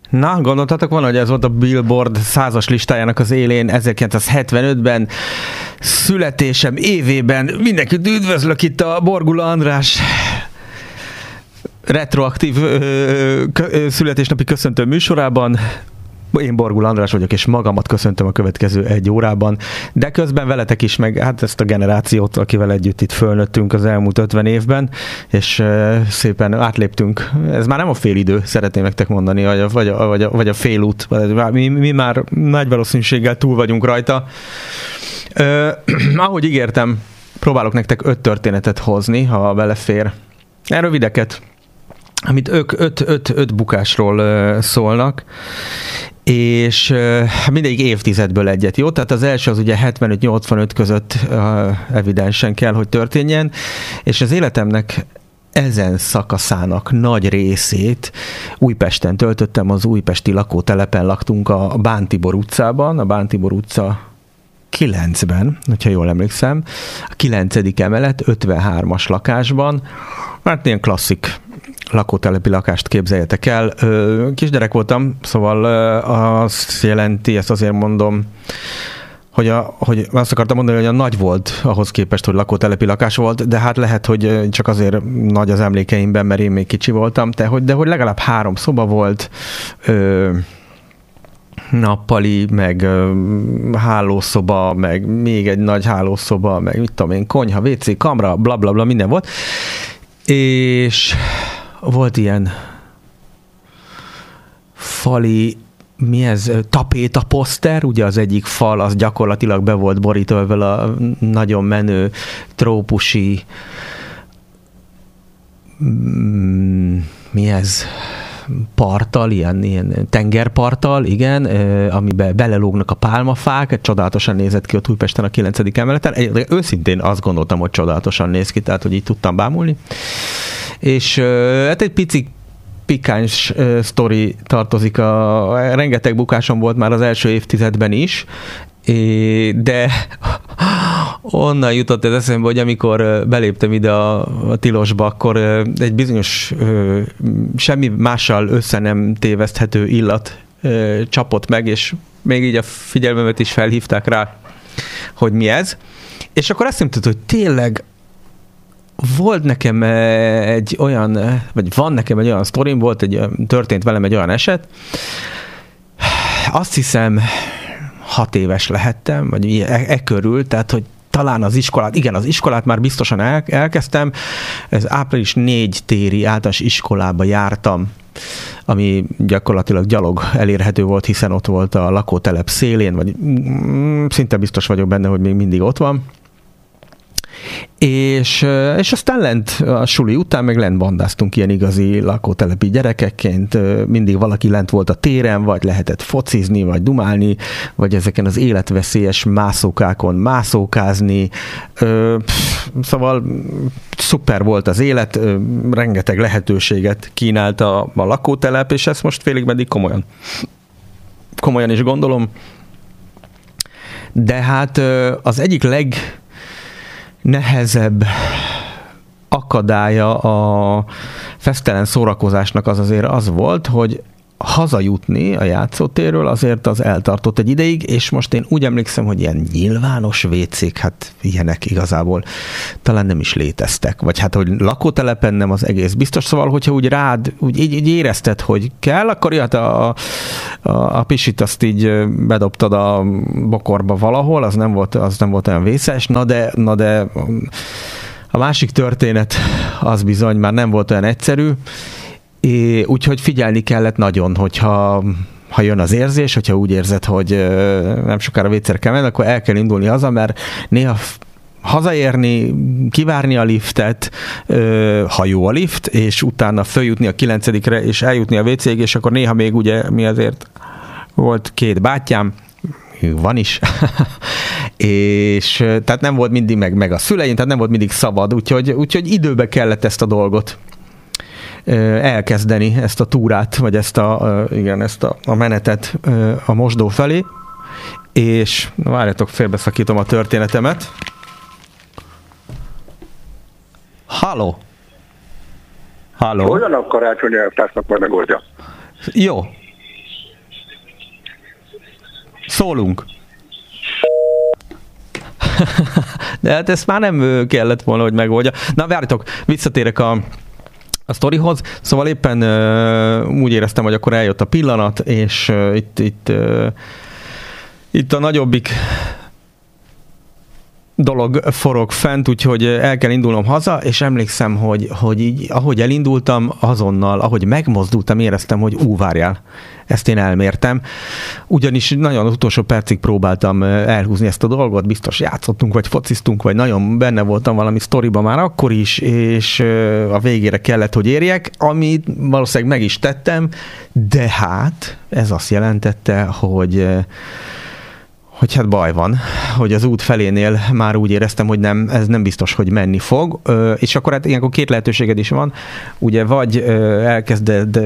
Na, gondoltatok volna, hogy ez volt a Billboard 100-as listájának az élén 1975-ben, születésem évében. Mindenkit üdvözlök itt a Borgula András retroaktív születésnapi köszöntő műsorában. Én Borgula András vagyok, és magamat köszöntöm a következő egy órában, de közben veletek is, meg hát ezt a generációt, akivel együtt itt fölnőttünk az elmúlt 50 évben, és szépen átléptünk. Ez már nem a félidő, szeretném nektek mondani, vagy a félút. Mi már nagy valószínűséggel túl vagyunk rajta. Ahogy ígértem, próbálok nektek 5 történetet hozni, ha belefér. Rövideket, amit 5 bukásról szólnak, és mindegyik évtizedből egyet, jó? Tehát az első az ugye 75-85 között evidensen kell, hogy történjen, és az életemnek ezen szakaszának nagy részét Újpesten töltöttem, az újpesti lakótelepen laktunk a Bán-Tibor utcában, a Bán-Tibor utca 9-ben, hogyha jól emlékszem, a 9. emelet 53-as lakásban, hát ilyen klasszik lakótelepi lakást képzeljetek el. Kisgyerek voltam, szóval azt jelenti, ezt azért mondom, hogy azt akartam mondani, hogy a nagy volt ahhoz képest, hogy lakótelepi lakás volt, de hát lehet, hogy csak azért nagy az emlékeimben, mert én még kicsi voltam, de hogy legalább 3 szoba volt, nappali, meg hálószoba, meg még egy nagy hálószoba, meg mit tudom én, konyha, WC, kamra, blablabla, minden volt. És volt ilyen fali, mi ez, tapétaposzter, ugye az egyik fal, az gyakorlatilag be volt borítva a nagyon menő trópusi, mi ez, parttal, ilyen tengerparttal, igen, amiben belelógnak a pálmafák, csodálatosan nézett ki ott Újpesten a 9. emeleten. Őszintén azt gondoltam, hogy csodálatosan néz ki, tehát hogy így tudtam bámulni. És hát egy pici pikáns sztori tartozik, rengeteg bukásom volt már az első évtizedben is, de onnan jutott ez eszembe, hogy amikor beléptem ide a tilosba, akkor egy bizonyos semmi mással össze nem téveszthető illat csapott meg, és még így a figyelmemet is felhívták rá, hogy mi ez. És akkor azt mondtad, hogy tényleg volt nekem egy olyan, vagy van nekem egy olyan sztorim, történt velem egy olyan eset, azt hiszem 6 éves lehettem, vagy körül, tehát hogy talán az iskolát már biztosan elkezdtem, ez április 4 téri általános iskolába jártam, ami gyakorlatilag gyalog elérhető volt, hiszen ott volt a lakótelep szélén, vagy szinte biztos vagyok benne, hogy még mindig ott van. És aztán lent a suli után meg lent bandáztunk ilyen igazi lakótelepi gyerekekként, mindig valaki lent volt a téren, vagy lehetett focizni, vagy dumálni, vagy ezeken az életveszélyes mászókákon mászókázni, szóval szuper volt az élet, rengeteg lehetőséget kínált a lakótelep, és ezt most félig meddig komolyan is gondolom, de hát az egyik legnehezebb akadálya a fesztelen szórakozásnak azért az volt, hogy hazajutni a játszótérről azért az eltartott egy ideig, és most én úgy emlékszem, hogy ilyen nyilvános vécék, hát ilyenek igazából talán nem is léteztek. Vagy hát, hogy lakótelepen nem az egész biztos, szóval, hogyha úgy rád, úgy így érezted, hogy kell, akkor jött a pisit azt így bedobtad a bokorba valahol, az nem volt olyan vészes, na de a másik történet az bizony már nem volt olyan egyszerű, úgyhogy figyelni kellett nagyon, hogyha jön az érzés, hogyha úgy érzed, hogy nem sokára vécére kell menni, akkor el kell indulni haza, mert néha hazaérni, kivárni a liftet, ha jó a lift, és utána följutni a 9-re, és eljutni a WC-ig, és akkor néha még ugye mi azért volt 2 bátyám, van is, és tehát nem volt mindig meg a szüleim, tehát nem volt mindig szabad, úgyhogy időbe kellett ezt a dolgot elkezdeni, ezt a túrát, vagy ezt a menetet a mosdó felé, és várjatok, félbeszakítom a történetemet. Halló! Hogyan a karácsonyi elvtársnak majd megoldja? Jó. Szólunk. De hát ezt már nem kellett volna, hogy megoldja. Na, várjatok, visszatérek a sztorihoz. Szóval éppen úgy éreztem, hogy akkor eljött a pillanat, és itt a nagyobbik dolog forog fent, úgyhogy el kell indulnom haza, és emlékszem, hogy így, ahogy elindultam, azonnal, ahogy megmozdultam, éreztem, hogy várjál, ezt én elmértem. Ugyanis nagyon utolsó percig próbáltam elhúzni ezt a dolgot, biztos játszottunk, vagy fociztunk, vagy nagyon benne voltam valami sztoriba már akkor is, és a végére kellett, hogy érjek, amit valószínűleg meg is tettem, de hát ez azt jelentette, hogy hát baj van, hogy az út felénél már úgy éreztem, hogy ez nem biztos, hogy menni fog, és akkor hát ilyenkor két lehetőséged is van, ugye vagy elkezded,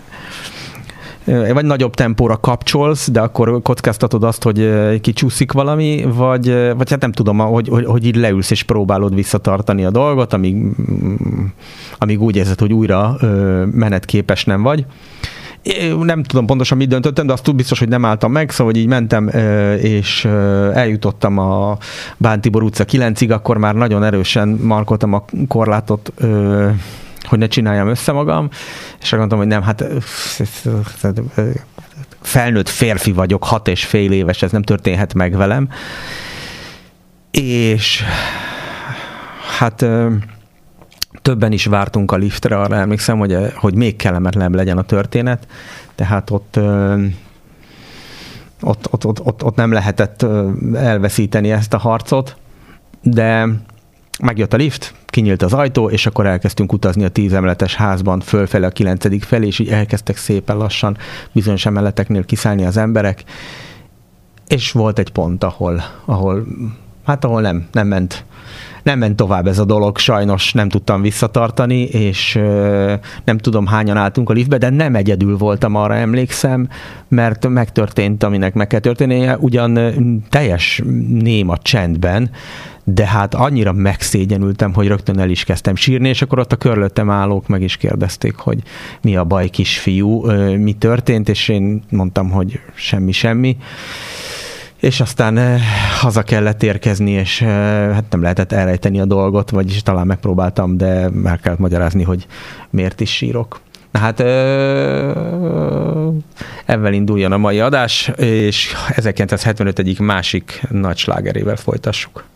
vagy nagyobb tempóra kapcsolsz, de akkor kockáztatod azt, hogy kicsúszik valami, vagy hát nem tudom, hogy így leülsz és próbálod visszatartani a dolgot, amíg úgy érzed, hogy újra menetképes nem vagy. Én nem tudom pontosan mit döntöttem, de azt biztos, hogy nem álltam meg, szóval így mentem, és eljutottam a Bán Tibor utca 9-ig, akkor már nagyon erősen markoltam a korlátot, hogy ne csináljam össze magam, és mondtam, hogy nem, hát felnőtt férfi vagyok, 6,5 éves, ez nem történhet meg velem. És hát többen is vártunk a liftre, arra emlékszem, hogy még kellemetlenebb legyen a történet, tehát ott nem lehetett elveszíteni ezt a harcot, de megjött a lift, kinyílt az ajtó, és akkor elkezdtünk utazni a 10 emeletes házban fölfele a 9. felé, és így elkezdtek szépen lassan bizonyos emeleteknél kiszállni az emberek, és volt egy pont, ahol nem ment tovább ez a dolog, sajnos nem tudtam visszatartani, és nem tudom hányan álltunk a liftbe, de nem egyedül voltam, arra emlékszem, mert megtörtént, aminek meg kell történnie, ugyan teljes néma csendben, de hát annyira megszégyenültem, hogy rögtön el is kezdtem sírni, és akkor ott a körülöttem állók meg is kérdezték, hogy mi a baj, kisfiú, mi történt, és én mondtam, hogy semmi. És aztán haza kellett érkezni, és hát nem lehetett elrejteni a dolgot, vagyis talán megpróbáltam, de meg kellett magyarázni, hogy miért is sírok. Na hát ezzel induljon a mai adás, és 1975 egyik másik nagy slágerével folytassuk.